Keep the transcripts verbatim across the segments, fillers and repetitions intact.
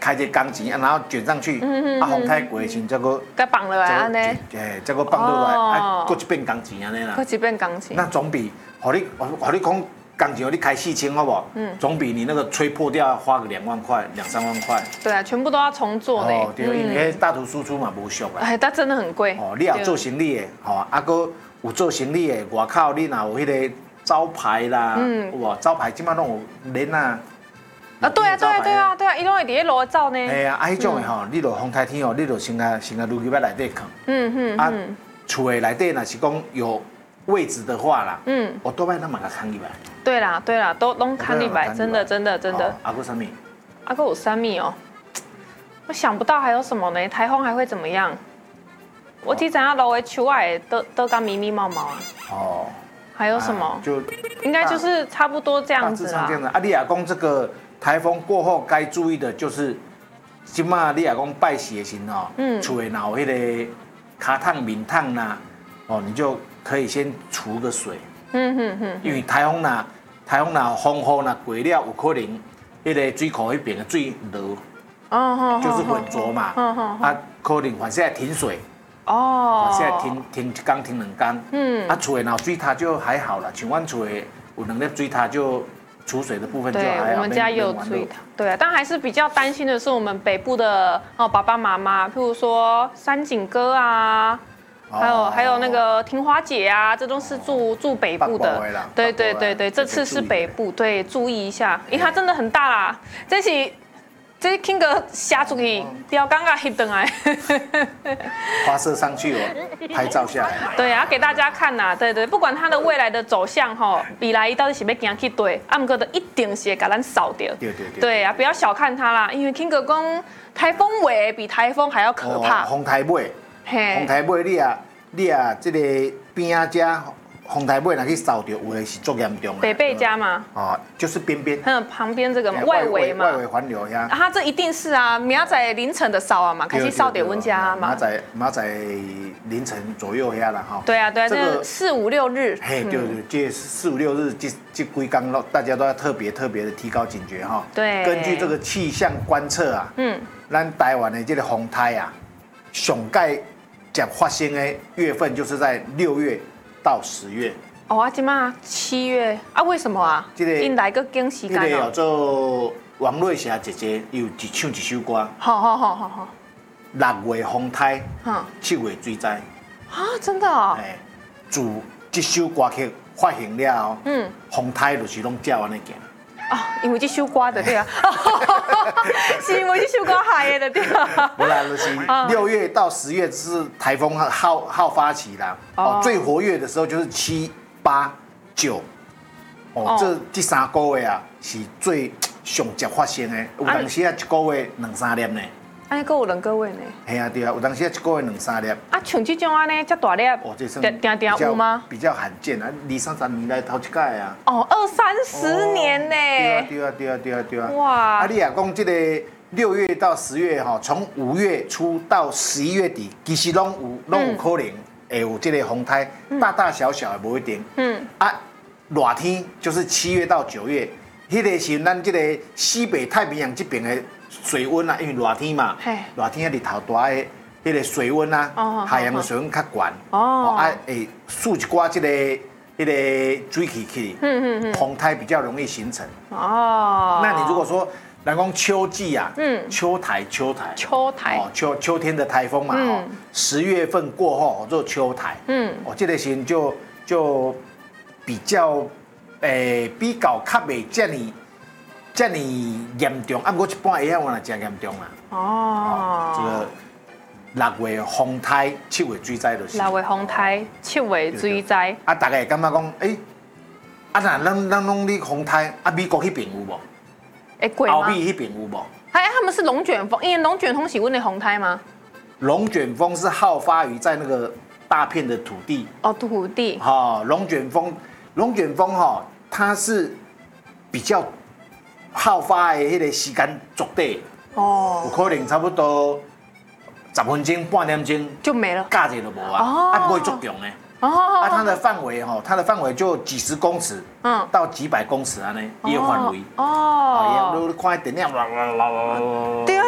开一个钢琴，然后卷上去， 嗯啊，风台过的时候，再个该绑了来安尼， 哎，再个放落来，啊，搁一遍钢琴安尼啦。 搁一遍钢琴。 那总比，和你，和你讲钢琴，你开四千好不好？嗯。总比你那个吹破掉要花个两万块、两三万块。 对啊，全部都要重做呢。 哦，对，因为大图输出嘛无俗啊。 哎，它真的很贵。 哦，你也做生意的，吼，啊，搁有做生意的，外口你若有迄个招牌啦，嗯，哇，招牌即摆拢有连啊。 啊，对啊，对啊，对啊，对啊，伊拢会伫咧路走呢。 哎啊，啊，迄种的吼，你落风台天哦，你就先啊先啊入去在内底放。 嗯嗯。 啊，厝的内底若是讲有位置的话啦，嗯，我多半咱嘛甲扛入来。 对啦，对啦，都拢扛入来，真的，真的，真的。 啊，搁啥物？ 啊，搁有啥物哦？我想不到还有什么呢？台风还会怎么样？我只知影路的树仔都都刚密密毛毛啊。哦。还有什么？就应该就是差不多这样子啦。 这样子。啊，你亚公这个台风过后该注意的就是，今嘛你亚公拜喜的时候，嗯，厝的若有迄个卡烫、面烫啦，哦，你就可以先除个水。嗯哼哼。因为台风呐，台风呐，风雨呐过了，有可能迄个水库那边的水落，哦，就是浑浊嘛，啊，可能反正停水。哦，现在停停一缸停两缸，嗯，啊，厝的然水塔就还好了，像阮厝的有两粒水塔就储水的部分就还好。 对，我们家也有水塔，对啊，但还是比较担心的是我们北部的哦爸爸妈妈，譬如说三井哥啊，还有还有那个庭华姐啊，这都是住住北部的，对对对对，这次是北部，对，注意一下，因为它真的很大啦，这是。这听个下出去，钓竿啊，翕回来， 发射上去哦，拍照下来。 对啊，给大家看呐，对对，不管它的未来的走向哈，未来伊到底是要行去对，啊，不过的一定是会把咱扫掉。 对对对。 对啊，不要小看它啦，因为听个讲台风尾比台风还要可怕。 风台尾，风台尾你啊你啊，这个边啊遮。风台尾若去扫到，有的是足严重。 北贝家吗？ 哦，就是边边。 嗯，旁边这个外围嘛。 外围环流呀。 它这一定是啊，明仔载凌晨的扫啊嘛，开始扫到阮家嘛。 明仔明仔凌晨左右遐啦哈。 对啊对啊，这个四五六日。 嘿，对对，这四五六日这这几天咯，大家都要特别特别的提高警觉哈。 对。 根据这个气象观测啊，嗯，咱台湾的这个风台啊，上盖讲发生的月份就是在六月。到十月哦，啊，今嘛七月啊，为什么啊？这个因来个惊喜感哦。 这个叫做王瑞霞姐姐有一唱一首歌。 好好好好好。 六月风台，七月水灾。 啊，真的啊？哎， 自这首歌曲发行了，嗯，风台就是拢照安尼行。 啊，因为这首歌的对啊，是因为这首歌害的对啊。 不然就是六月到十月是台风好好发期啦，哦，最活跃的时候就是七八九，哦，这这三个月啊是最上接发生的，有当时啊一个月两三粒呢。 安尼，阁有两个月呢？ 系啊，对啊，有当时一个月两三粒。 啊，像这种安尼，遮大粒， 哦，这算定定有吗？ 比较罕见啊，二三十年来头一届啊。 哦，二三十年呢。 对啊，对啊，对啊，对啊，对啊。 哇！ 啊，你啊讲这个六月到十月哈，从五月初到十一月底，其实拢有拢有可能会有这个风台，大大小小的不一定。嗯。啊，热天就是七月到九月，迄个是咱这个西北太平洋这边的。水温啊，因为热天嘛，热天啊日头大的，迄个水温啊，海洋的水温较悬，哦，啊会竖一寡这个迄个水汽去，嗯嗯嗯，风台比较容易形成。哦，那你如果说，人讲秋季啊，嗯，秋台秋台， 秋台，哦秋秋天的台风嘛，哦，十月份过后做秋台，嗯，哦，这个时就就比较，诶，比较较袂遮尔。这么严重，啊，我一般会晓话真严重啦。哦，这个六月风台，七月水灾就是。 六月风台，七月水灾。 啊，大家会感觉讲，诶，啊，那咱咱拢咧风台，啊，美国迄边有无？ 会贵吗？ 欧美迄边有无？ 哎，他们是龙卷风，因为龙卷风是阮的风台吗？ 龙卷风是好发于在那个大片的土地。 哦，土地。 哈，龙卷风，龙卷风哈，它是比较。好发的迄个时间足短，哦，有可能差不多十分钟、半点钟就没了， 架者就无啊，啊，不会足重呢。哦，啊，它的范围哈，它的范围就几十公尺，嗯，到几百公尺安尼，伊个范围。哦，啊，你看电影， 对啊对啊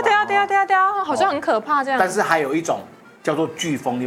啊对啊对啊，好像很可怕这样。 但是还有一种叫做飓风，你